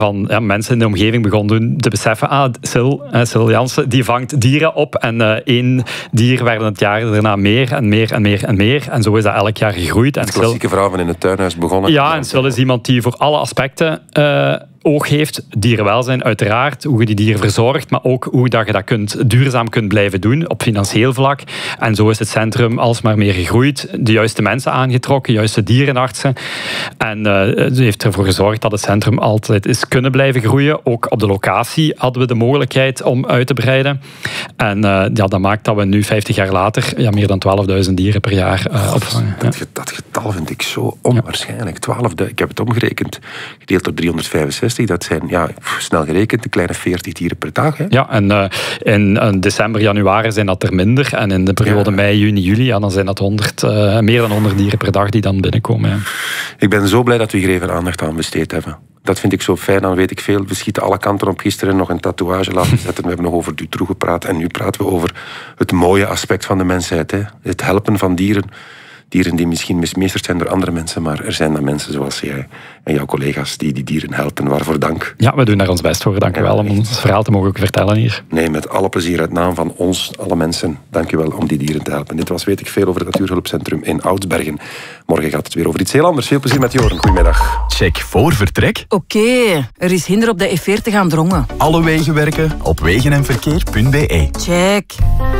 van mensen in de omgeving begonnen te beseffen, Sil Jansen, die vangt dieren op en 1 dier werden het jaar daarna meer en meer en meer en meer. En zo is dat elk jaar gegroeid. Het klassieke verhaal van in het tuinhuis begonnen. Ja, en Sil is iemand die voor alle aspecten oog heeft. Dierenwelzijn uiteraard, hoe je die dieren verzorgt, maar ook hoe dat je dat duurzaam kunt blijven doen op financieel vlak. En zo is het centrum alsmaar meer gegroeid, de juiste mensen aangetrokken, juiste dierenartsen. En ze heeft ervoor gezorgd dat het centrum altijd is kunnen blijven groeien. Ook op de locatie hadden we de mogelijkheid om uit te breiden. En dat maakt dat we nu 50 jaar later meer dan 12.000 dieren per jaar opvangen. Dat getal vind ik zo onwaarschijnlijk. 12.000, ik heb het omgerekend, gedeeld door 365. Dat zijn, snel gerekend, een kleine 40 dieren per dag. Hè? Ja, en in december, januari zijn dat er minder. En in de periode mei, juni, juli, dan zijn dat meer dan 100 dieren per dag die dan binnenkomen. Ja. Ik ben zo blij dat we hier even aandacht aan besteed hebben. Dat vind ik zo fijn, dan weet ik veel. We schieten alle kanten op. Gisteren nog een tatoeage laten zetten. We hebben nog over Dutroux gepraat. En nu praten we over het mooie aspect van de mensheid. Hè? Het helpen van dieren. Dieren die misschien mismeesterd zijn door andere mensen, maar er zijn dan mensen zoals jij en jouw collega's die die dieren helpen. Waarvoor dank. Ja, we doen daar ons best voor. Dank u wel om ons verhaal te mogen vertellen hier. Nee, met alle plezier uit naam van ons, alle mensen. Dank u wel om die dieren te helpen. Dit was Weet ik veel over het Natuurhulpcentrum in Oudsbergen. Morgen gaat het weer over iets heel anders. Veel plezier met Joren. Goedemiddag. Check voor vertrek. Oké, er is hinder op de E40 aan Drongen. Alle wegen werken op wegenenverkeer.be. Check.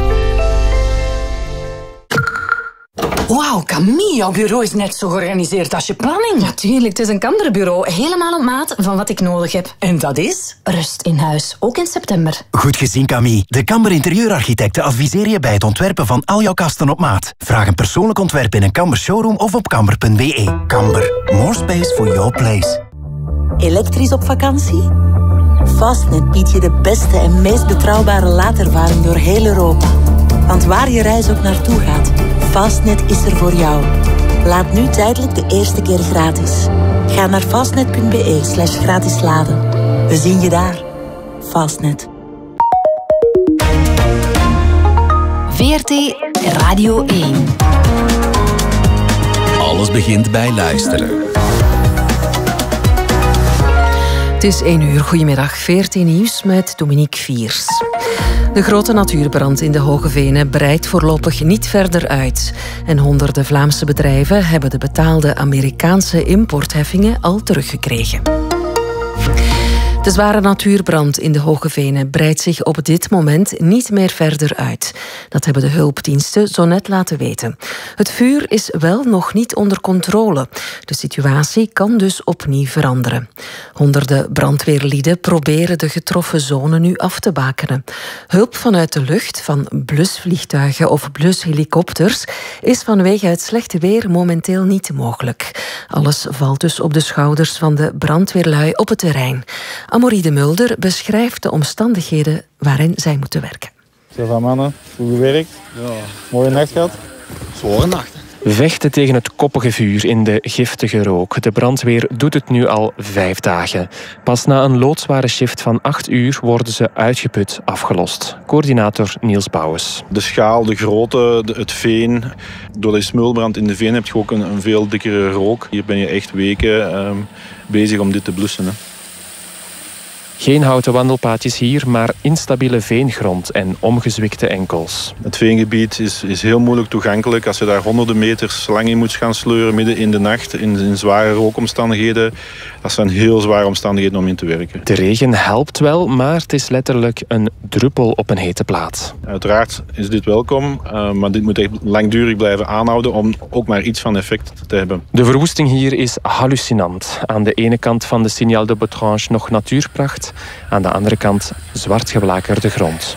Wauw, Camille, jouw bureau is net zo georganiseerd als je planning. Natuurlijk, het is een Kamberbureau. Helemaal op maat van wat ik nodig heb. En dat is? Rust in huis, ook in september. Goed gezien, Camille. De Kamber interieurarchitecten adviseren je bij het ontwerpen van al jouw kasten op maat. Vraag een persoonlijk ontwerp in een Kamber showroom of op kamber.be. Kamber, more space for your place. Elektrisch op vakantie? Fastnet biedt je de beste en meest betrouwbare laadervaring door heel Europa. Want waar je reis ook naartoe gaat, Fastnet is er voor jou. Laat nu tijdelijk de eerste keer gratis. Ga naar fastnet.be/gratis laden. We zien je daar. Fastnet. VRT Radio 1. Alles begint bij luisteren. Het is 1 uur. Goedemiddag. VRT Nieuws met Dominique Viers. De grote natuurbrand in de Hoge Venen breidt voorlopig niet verder uit. En honderden Vlaamse bedrijven hebben de betaalde Amerikaanse importheffingen al teruggekregen. De zware natuurbrand in de Hoge Venen breidt zich op dit moment niet meer verder uit. Dat hebben de hulpdiensten zo net laten weten. Het vuur is wel nog niet onder controle. De situatie kan dus opnieuw veranderen. Honderden brandweerlieden proberen de getroffen zone nu af te bakenen. Hulp vanuit de lucht, van blusvliegtuigen of blushelikopters, is vanwege het slechte weer momenteel niet mogelijk. Alles valt dus op de schouders van de brandweerlui op het terrein. Amorie de Mulder beschrijft de omstandigheden waarin zij moeten werken. Zo mannen, goed gewerkt. Ja. Mooie nacht gehad. Zware nacht. Vechten tegen het koppige vuur in de giftige rook. De brandweer doet het nu al 5 dagen. Pas na een loodzware shift van 8 uur worden ze uitgeput afgelost. Coördinator Niels Bouwens. De schaal, de grootte, het veen. Door de smulbrand in de veen heb je ook een veel dikkere rook. Hier ben je echt weken bezig om dit te blussen. Hè. Geen houten wandelpaadjes hier, maar instabiele veengrond en omgezwikte enkels. Het veengebied is heel moeilijk toegankelijk. Als je daar honderden meters lang in moet gaan sleuren midden in de nacht, in zware rookomstandigheden, dat zijn heel zware omstandigheden om in te werken. De regen helpt wel, maar het is letterlijk een druppel op een hete plaat. Uiteraard is dit welkom, maar dit moet echt langdurig blijven aanhouden om ook maar iets van effect te hebben. De verwoesting hier is hallucinant. Aan de ene kant van de Signal de Botrange nog natuurpracht, aan de andere kant zwart geblakerde grond.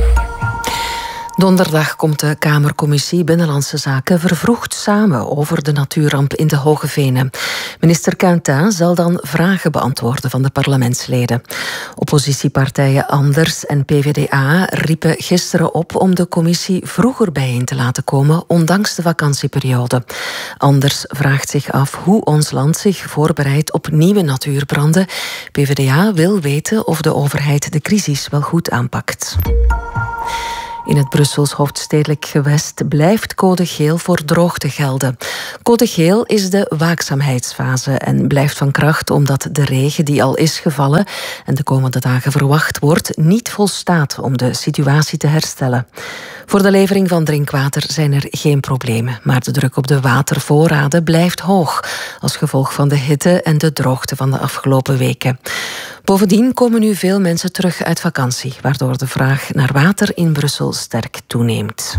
Donderdag komt de Kamercommissie Binnenlandse Zaken vervroegd samen over de natuurramp in de Hoge Venen. Minister Quentin zal dan vragen beantwoorden van de parlementsleden. Oppositiepartijen Anders en PvdA riepen gisteren op om de commissie vroeger bijeen te laten komen, ondanks de vakantieperiode. Anders vraagt zich af hoe ons land zich voorbereidt op nieuwe natuurbranden. PvdA wil weten of de overheid de crisis wel goed aanpakt. In het Brussels hoofdstedelijk gewest blijft code geel voor droogte gelden. Code geel is de waakzaamheidsfase en blijft van kracht omdat de regen die al is gevallen en de komende dagen verwacht wordt, niet volstaat om de situatie te herstellen. Voor de levering van drinkwater zijn er geen problemen, maar de druk op de watervoorraden blijft hoog als gevolg van de hitte en de droogte van de afgelopen weken. Bovendien komen nu veel mensen terug uit vakantie, waardoor de vraag naar water in Brussel sterk toeneemt.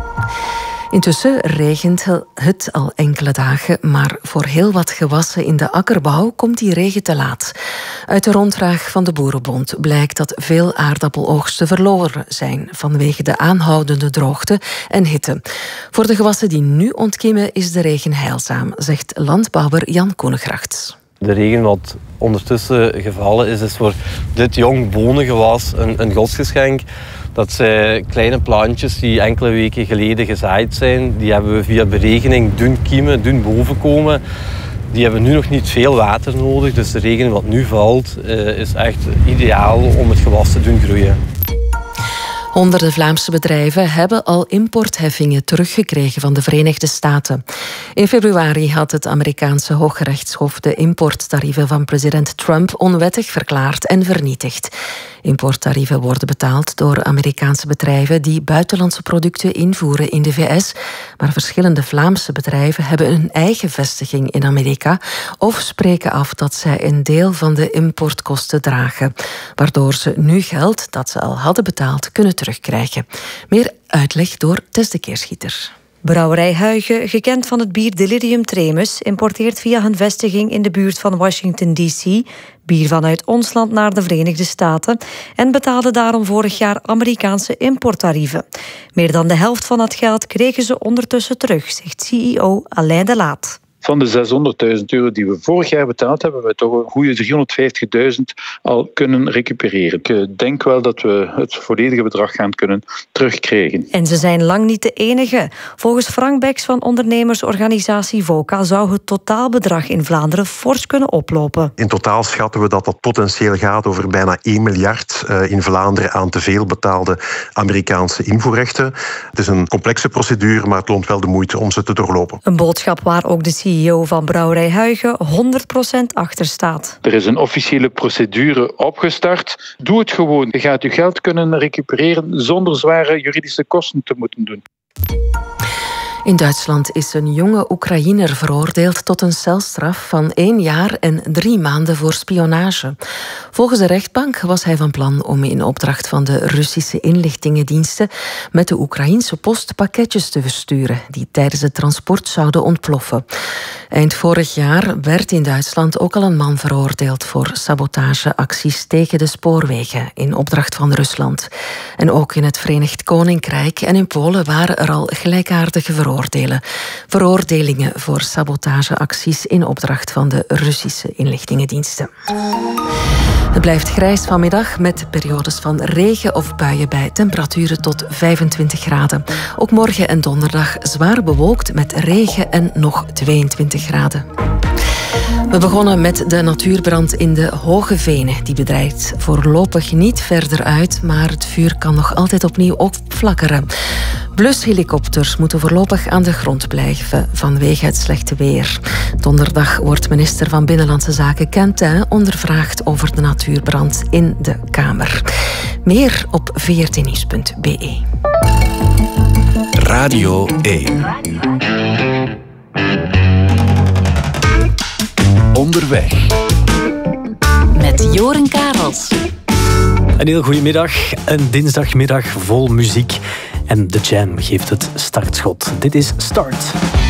Intussen regent het al enkele dagen, maar voor heel wat gewassen in de akkerbouw komt die regen te laat. Uit de rondvraag van de Boerenbond blijkt dat veel aardappeloogsten verloren zijn vanwege de aanhoudende droogte en hitte. Voor de gewassen die nu ontkiemen is de regen heilzaam, zegt landbouwer Jan Koenegrachts. De regen wat ondertussen gevallen is voor dit jong bonengewas een godsgeschenk. Dat zijn kleine plantjes die enkele weken geleden gezaaid zijn. Die hebben we via beregening doen kiemen, doen bovenkomen. Die hebben nu nog niet veel water nodig. Dus de regen wat nu valt is echt ideaal om het gewas te doen groeien. Honderden Vlaamse bedrijven hebben al importheffingen teruggekregen van de Verenigde Staten. In februari had het Amerikaanse Hooggerechtshof de importtarieven van president Trump onwettig verklaard en vernietigd. Importtarieven worden betaald door Amerikaanse bedrijven die buitenlandse producten invoeren in de VS, maar verschillende Vlaamse bedrijven hebben hun eigen vestiging in Amerika of spreken af dat zij een deel van de importkosten dragen, waardoor ze nu geld dat ze al hadden betaald kunnen terugkrijgen. Meer uitleg door Tess de Keerschieter. Brouwerij Huygen, gekend van het bier Delirium Tremens, importeert via hun vestiging in de buurt van Washington D.C. bier vanuit ons land naar de Verenigde Staten en betaalde daarom vorig jaar Amerikaanse importtarieven. Meer dan de helft van dat geld kregen ze ondertussen terug, zegt CEO Alain de Laat. Van de €600.000 die we vorig jaar betaald hebben, we toch een goede €350.000 al kunnen recupereren. Ik denk wel dat we het volledige bedrag gaan kunnen terugkrijgen. En ze zijn lang niet de enige. Volgens Frank Beks van ondernemersorganisatie VOCA zou het totaalbedrag in Vlaanderen fors kunnen oplopen. In totaal schatten we dat potentieel gaat over bijna 1 miljard in Vlaanderen aan te veel betaalde Amerikaanse invoerrechten. Het is een complexe procedure, maar het loont wel de moeite om ze te doorlopen. Een boodschap waar ook de CEO van Brouwerij Huygen 100% achter staat. Er is een officiële procedure opgestart. Doe het gewoon. Je gaat je geld kunnen recupereren zonder zware juridische kosten te moeten doen. In Duitsland is een jonge Oekraïner veroordeeld tot een celstraf van 1 jaar en 3 maanden voor spionage. Volgens de rechtbank was hij van plan om in opdracht van de Russische inlichtingendiensten met de Oekraïense post pakketjes te versturen die tijdens het transport zouden ontploffen. Eind vorig jaar werd in Duitsland ook al een man veroordeeld voor sabotageacties tegen de spoorwegen in opdracht van Rusland. En ook in het Verenigd Koninkrijk en in Polen waren er al gelijkaardige veroordelingen voor sabotageacties in opdracht van de Russische inlichtingendiensten. Het blijft grijs vanmiddag met periodes van regen of buien bij temperaturen tot 25 graden. Ook morgen en donderdag zwaar bewolkt met regen en nog 22 graden. We begonnen met de natuurbrand in de Hoge Venen. Die breidt voorlopig niet verder uit, maar het vuur kan nog altijd opnieuw opflakkeren. Blushelikopters moeten voorlopig aan de grond blijven vanwege het slechte weer. Donderdag wordt minister van Binnenlandse Zaken Quentin ondervraagd over de natuurbrand in de Kamer. Meer op vrtnieuws.be. Radio 1. Onderweg. Met Joren Karels. Een heel goede middag. Een dinsdagmiddag vol muziek. En de Jam geeft het startschot. Dit is Start.